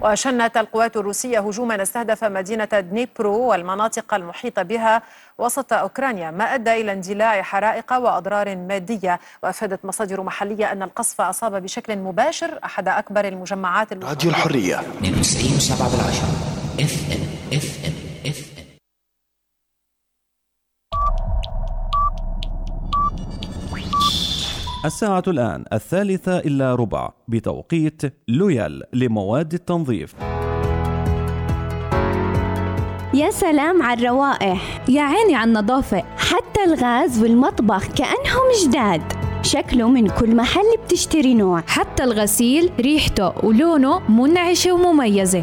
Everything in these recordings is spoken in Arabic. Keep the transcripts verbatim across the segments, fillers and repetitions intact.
وشنت القوات الروسية هجوما استهدف مدينة دنيبرو والمناطق المحيطة بها وسط أوكرانيا، ما أدى إلى اندلاع حرائق وأضرار مادية. وأفادت مصادر محلية أن القصف أصاب بشكل مباشر أحد أكبر المجمعات راديو الحرية تسعين وسبعة بالعشرة اف ام اف ام اف ام. الساعة الآن الثالثة إلا ربع بتوقيت لويال لمواد التنظيف. يا سلام على الروائح، يا عيني على النظافة، حتى الغاز والمطبخ كأنهم جداد. شكله من كل محل بتشتري نوع، حتى الغسيل ريحته ولونه منعشة ومميزة.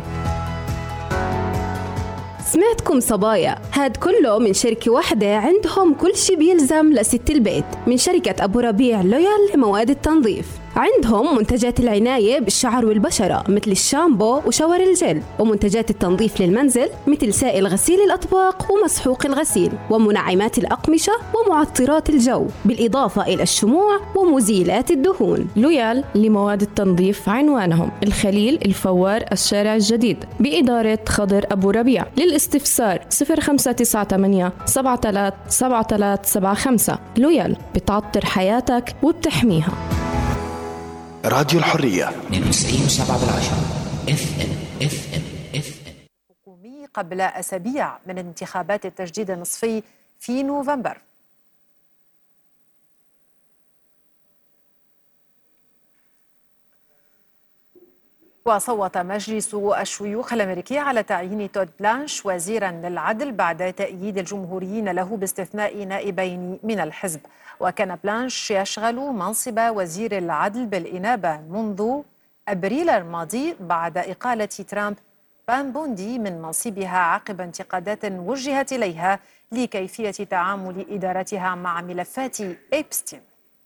سمعتكم صبايا، هاد كله من شركة واحدة عندهم كل شي بيلزم لست البيت، من شركة أبو ربيع لويال لمواد التنظيف. عندهم منتجات العناية بالشعر والبشرة مثل الشامبو وشاور الجل، ومنتجات التنظيف للمنزل مثل سائل غسيل الأطباق ومسحوق الغسيل، ومنعمات الأقمشة ومعطرات الجو، بالإضافة إلى الشموع ومزيلات الدهون. لويال لمواد التنظيف عنوانهم الخليل الفوار الشارع الجديد بإدارة خضر أبو ربيع. للاستفسار صفر خمسة تسعة ثمانية سبعة ثلاثة سبعة ثلاثة سبعة خمسة. لويال بتعطر حياتك وبتحميها. راديو الحرية تسعين وسبعة بالعشرة اف ام اف ام اف ام. حكومي قبل أسابيع من انتخابات التجديد النصفي في نوفمبر. وصوت مجلس الشيوخ الأمريكي على تعيين تود بلانش وزيرا للعدل بعد تأييد الجمهوريين له باستثناء نائبين من الحزب. وكان بلانش يشغل منصب وزير العدل بالإنابة منذ أبريل الماضي بعد إقالة ترامب بام بوندي من منصبها عقب انتقادات وجهت إليها لكيفية تعامل إدارتها مع ملفات إيبستين.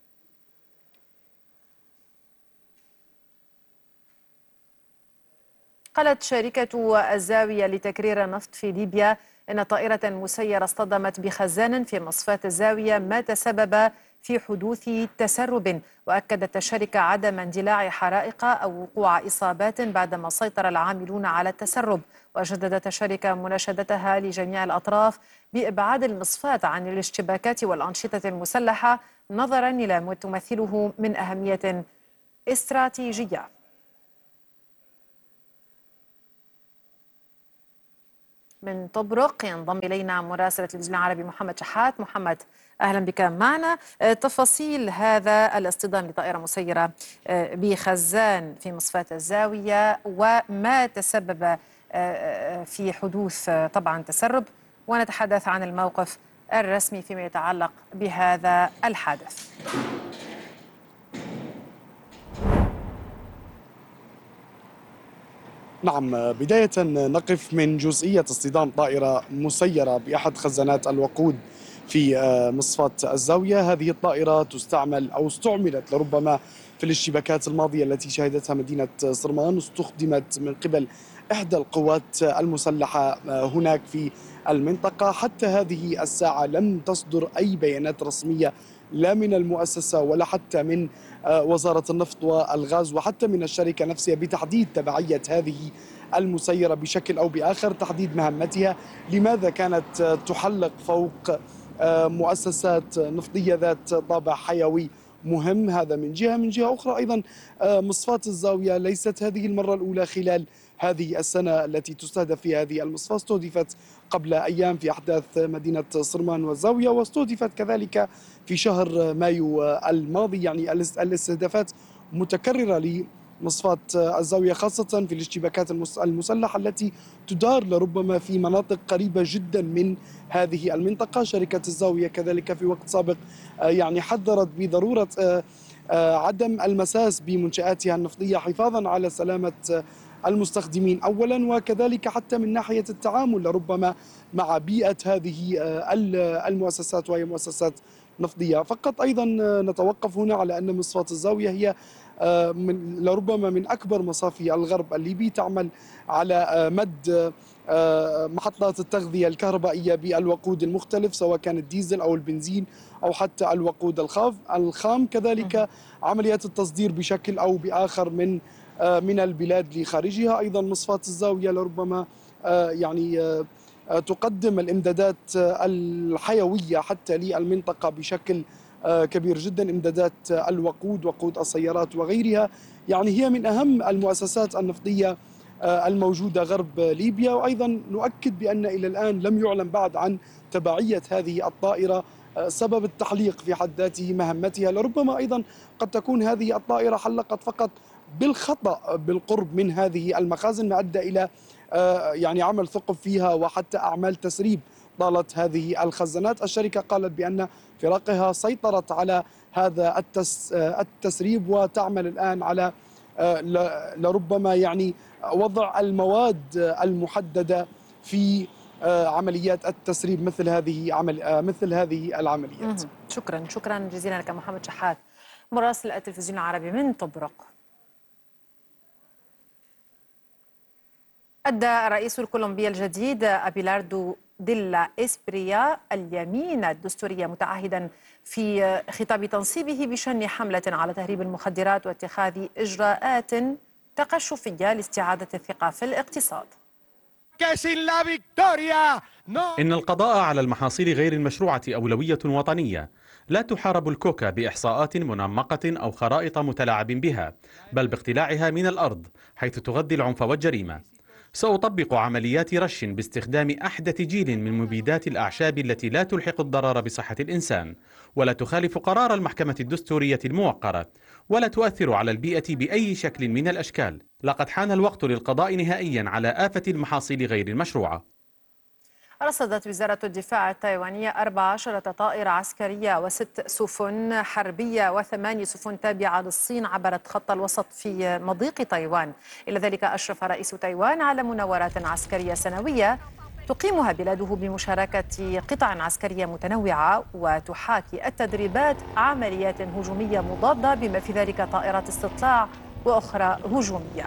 قالت شركة الزاوية لتكرير النفط في ليبيا إن طائرة مسيرة اصطدمت بخزان في مصفاة الزاوية ما تسبب في حدوث تسرب. وأكدت الشركة عدم اندلاع حرائق أو وقوع إصابات بعدما سيطر العاملون على التسرب. وجددت الشركة مناشدتها لجميع الأطراف بإبعاد المصفاة عن الاشتباكات والأنشطة المسلحة نظرا إلى ما تمثله من أهمية استراتيجية. من طبرق ينضم إلينا مراسل التلفزيون العربي محمد شحات. محمد، أهلا بك معنا. تفاصيل هذا الاصطدام لطائرة مسيرة بخزان في مصفاة الزاوية وما تسبب في حدوث طبعا تسرب، ونتحدث عن الموقف الرسمي فيما يتعلق بهذا الحادث. نعم، بداية نقف من جزئية اصطدام طائرة مسيرة بأحد خزانات الوقود في مصفاة الزاوية. هذه الطائرة تستعمل أو استعملت لربما في الاشتباكات الماضية التي شهدتها مدينة صرمان، استخدمت من قبل إحدى القوات المسلحة هناك في المنطقة. حتى هذه الساعة لم تصدر أي بيانات رسمية لا من المؤسسة ولا حتى من وزارة النفط والغاز وحتى من الشركة نفسها بتحديد تبعية هذه المسيرة بشكل أو بآخر، تحديد مهمتها، لماذا كانت تحلق فوق مؤسسات نفطية ذات طابع حيوي مهم. هذا من جهة. من جهة أخرى أيضا مصفاة الزاوية ليست هذه المرة الأولى خلال هذه السنة التي تستهدف في هذه المصفاة. استهدفت قبل أيام في أحداث مدينة صرمان والزاوية، واستهدفت كذلك في شهر مايو الماضي. يعني الاستهدافات متكررة لمصفاة الزاوية، خاصة في الاشتباكات المسلحة التي تدار لربما في مناطق قريبة جدا من هذه المنطقة. شركة الزاوية كذلك في وقت سابق يعني حذرت بضرورة عدم المساس بمنشآتها النفطية حفاظا على سلامة المستخدمين أولا، وكذلك حتى من ناحية التعامل لربما مع بيئة هذه المؤسسات وهي مؤسسات نفطية. فقط أيضا نتوقف هنا على أن مصفاة الزاوية هي من لربما من أكبر مصافي الغرب الليبي، تعمل على مد محطات التغذية الكهربائية بالوقود المختلف سواء كان الديزل أو البنزين أو حتى الوقود الخام. كذلك عمليات التصدير بشكل أو بآخر من من البلاد لخارجها. أيضا مصفاة الزاوية لربما يعني تقدم الإمدادات الحيوية حتى للمنطقة بشكل كبير جدا، إمدادات الوقود، وقود السيارات وغيرها. يعني هي من أهم المؤسسات النفطية الموجودة غرب ليبيا. وأيضا نؤكد بأن إلى الآن لم يعلن بعد عن تبعية هذه الطائرة، سبب التحليق في حد ذاته مهمتها. لربما أيضا قد تكون هذه الطائرة حلقت فقط بالخطأ بالقرب من هذه المخازن، ما أدى إلى يعني عمل ثقب فيها وحتى أعمال تسريب طالت هذه الخزانات. الشركة قالت بأن فرقها سيطرت على هذا التسريب وتعمل الآن على لربما يعني وضع المواد المحددة في عمليات التسريب مثل هذه عمل مثل هذه العمليات. شكرا شكرا جزيلا لك محمد شحات مراسل التلفزيون العربي من طبرق. أدى الرئيس الكولومبي الجديد أبيلاردو ديلا إسبريا اليمين الدستورية متعهدا في خطاب تنصيبه بشن حملة على تهريب المخدرات واتخاذ إجراءات تقشفية لاستعادة الثقة في الاقتصاد. إن القضاء على المحاصيل غير المشروعة أولوية وطنية. لا تحارب الكوكا بإحصاءات منمقة أو خرائط متلاعب بها، بل باقتلاعها من الأرض حيث تغذي العنف والجريمة. سأطبق عمليات رش باستخدام أحدث جيل من مبيدات الأعشاب التي لا تلحق الضرر بصحة الإنسان، ولا تخالف قرار المحكمة الدستورية الموقرة، ولا تؤثر على البيئة بأي شكل من الأشكال. لقد حان الوقت للقضاء نهائيا على آفة المحاصيل غير المشروعة. رصدت وزارة الدفاع التايوانية أربع عشرة طائرة عسكرية وست سفن حربية وثماني سفن تابعة للصين عبرت خط الوسط في مضيق تايوان. إلى ذلك أشرف رئيس تايوان على مناورات عسكرية سنوية تقيمها بلاده بمشاركة قطع عسكرية متنوعة، وتحاكي التدريبات عمليات هجومية مضادة بما في ذلك طائرات استطلاع وأخرى هجومية.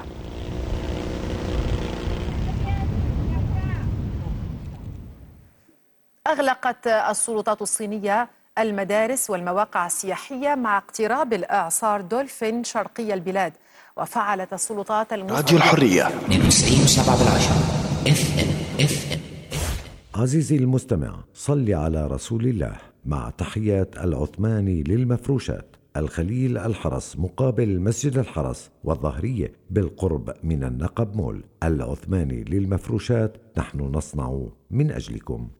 أغلقت السلطات الصينية المدارس والمواقع السياحية مع اقتراب الإعصار دولفين شرقي البلاد، وفعلت السلطات راديو الحرية تسعين وسبعة بالعشرة اف ام اف ام. عزيزي المستمع، صل على رسول الله مع تحيات العثماني للمفروشات، الخليل الحرس مقابل مسجد الحرس والظهرية بالقرب من النقب مول. العثماني للمفروشات، نحن نصنع من أجلكم.